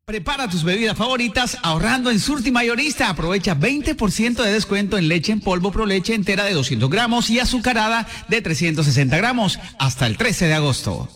Prepara tus bebidas favoritas ahorrando en Surti Mayorista. Aprovecha 20% de descuento en leche en polvo Pro Leche entera de 200 gramos y azucarada de 360 gramos hasta el 13 de agosto.